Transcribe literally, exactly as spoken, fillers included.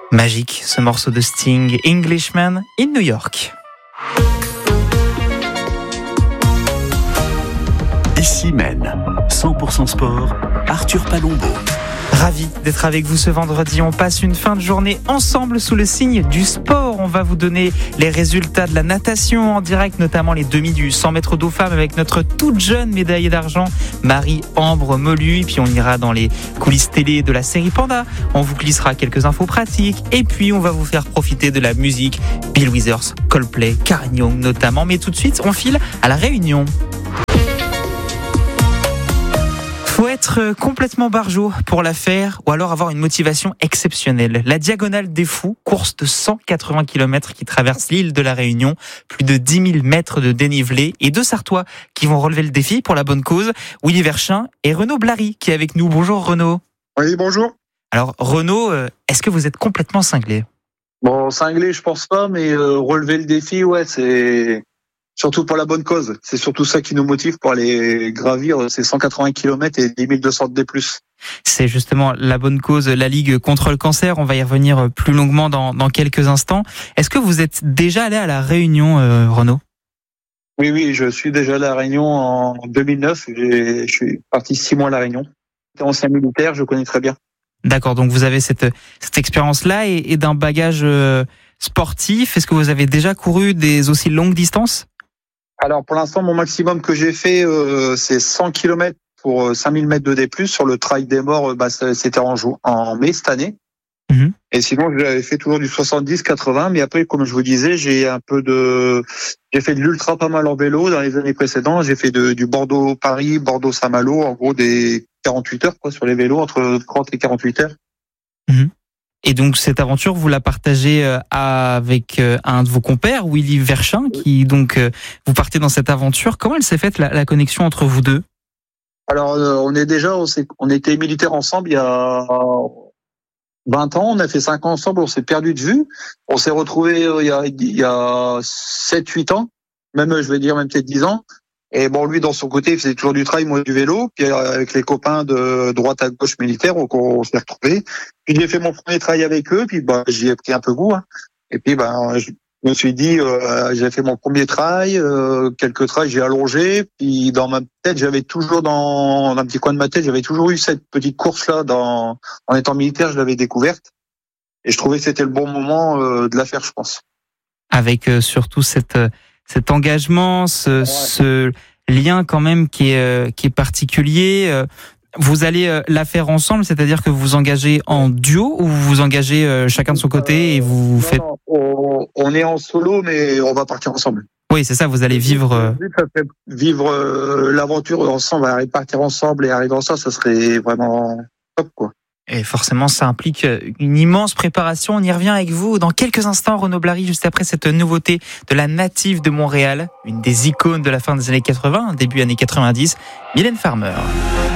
Magique, ce morceau de Sting, Englishman in New York. Ici Maine, cent pour cent sport, Arthur Palombo. Ravi d'être avec vous ce vendredi. On passe une fin de journée ensemble sous le signe du sport. On va vous donner les résultats de la natation en direct, notamment les demi du cent mètres d'eau femmes avec notre toute jeune médaillée d'argent, Marie-Ambre Molu. Et puis on ira dans les coulisses télé de la série Panda. On vous glissera quelques infos pratiques. Et puis on va vous faire profiter de la musique. Bill Withers, Coldplay, Karen Young notamment. Mais tout de suite, on file à La Réunion. Faut être complètement barjot pour la faire ou alors avoir une motivation exceptionnelle. La Diagonale des Fous, course de cent quatre-vingts kilomètres qui traverse l'île de la Réunion, plus de dix mille mètres de dénivelé et deux Sartois qui vont relever le défi pour la bonne cause, Willy Verschin et Renaud Blary qui est avec nous. Bonjour Renaud. Oui, bonjour. Alors Renaud, est-ce que vous êtes complètement cinglé ? Bon, cinglé, je pense pas, mais euh, relever le défi, ouais, c'est... Surtout pour la bonne cause. C'est surtout ça qui nous motive pour aller gravir ces cent quatre-vingts kilomètres et dix mille deux cents D plus. C'est justement la bonne cause, la Ligue contre le cancer. On va y revenir plus longuement dans, dans quelques instants. Est-ce que vous êtes déjà allé à La Réunion, euh, Renaud ? Oui, oui, je suis déjà allé à La Réunion en deux mille neuf. J'ai, je suis parti six mois à La Réunion. J'étais ancien militaire, je connais très bien. D'accord, donc vous avez cette, cette expérience-là et, et d'un bagage euh, sportif. Est-ce que vous avez déjà couru des aussi longues distances ? Alors pour l'instant, mon maximum que j'ai fait, euh, c'est cent kilomètres pour cinq mille mètres de D plus. Sur le Trail des Morts, bah, c'était en, ju- en mai cette année. Mmh. Et sinon, j'avais fait toujours du soixante-dix quatre-vingts. Mais après, comme je vous disais, j'ai un peu de, j'ai fait de l'ultra pas mal en vélo dans les années précédentes. J'ai fait de, du Bordeaux-Paris, Bordeaux-Saint-Malo, en gros des quarante-huit heures quoi sur les vélos, entre trente et quarante-huit heures. Mmh. Et donc cette aventure, vous la partagez avec un de vos compères, Willy Verschin, qui donc vous partez dans cette aventure. Comment elle s'est faite la, la connexion entre vous deux ? Alors on est déjà, on, s'est, on était militaires ensemble il y a vingt ans. On a fait cinq ans ensemble. On s'est perdu de vue. On s'est retrouvés il y a, il y a sept huit ans, même je vais dire même peut-être dix ans. Et bon, lui, dans son côté, il faisait toujours du trail, moi du vélo. Puis avec les copains de droite à gauche militaire, on, on s'est retrouvés. Puis j'ai fait mon premier trail avec eux. Puis bah, j'y ai pris un peu goût. Hein. Et puis bah, je me suis dit, euh, j'ai fait mon premier trail, euh, quelques trails, j'ai allongé. Puis dans ma tête, j'avais toujours dans, dans un petit coin de ma tête, j'avais toujours eu cette petite course-là. Dans, en étant militaire, je l'avais découverte. Et je trouvais que c'était le bon moment euh, de la faire, je pense. Avec euh, surtout cette cet engagement, ce, ouais. ce lien quand même qui est euh, qui est particulier. Euh, vous allez euh, la faire ensemble, c'est-à-dire que vous vous engagez en duo ou vous vous engagez euh, chacun de son côté et vous, vous non, faites. Non, on, on est en solo, mais on va partir ensemble. Oui, c'est ça. Vous allez vivre. Euh... Ça fait vivre euh, l'aventure ensemble, partir ensemble et arriver ensemble, ça serait vraiment top, quoi. Et forcément, ça implique une immense préparation. On y revient avec vous dans quelques instants, Renaud Blary, juste après cette nouveauté de la Native de Montréal, une des icônes de la fin des années quatre-vingts, début années quatre-vingt-dix, Mylène Farmer.